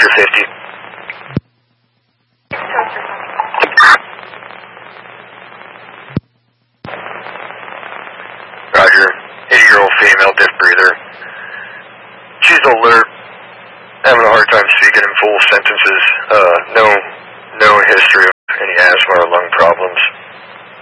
Victor 50. Roger. 80-year-old female, diff breather. She's alert. Having a hard time speaking in full sentences. No history of